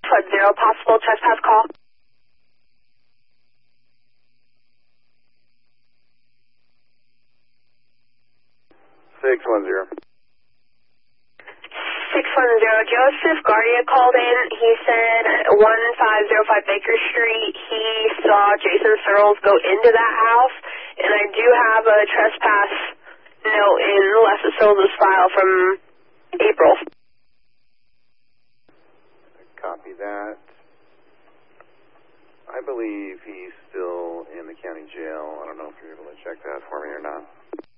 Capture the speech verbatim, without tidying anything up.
one zero, possible trespass call. six one zero. six one zero, Joseph Guardia called in. He said one five zero five Baker Street, he saw Jason Searles go into that house, and I do have a trespass note in Les Searles' file from April. Copy that. I believe he's still in the county jail. I don't know if you're able to check that for me or not.